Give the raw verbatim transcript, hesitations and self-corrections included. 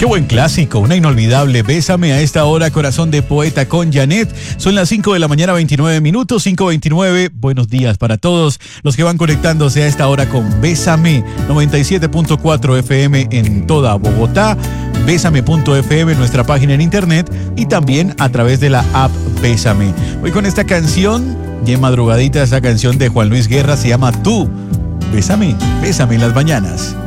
Qué buen clásico, una inolvidable. Bésame a esta hora, corazón de poeta con Janet. Son las cinco de la mañana, veintinueve minutos, cinco veintinueve. Buenos días para todos los que van conectándose a esta hora con Bésame, noventa y siete punto cuatro F M en toda Bogotá, bésame punto f m, nuestra página en internet, y también a través de la app Bésame. Hoy con esta canción, bien madrugadita, esa canción de Juan Luis Guerra, se llama Tú. Bésame, bésame en las mañanas.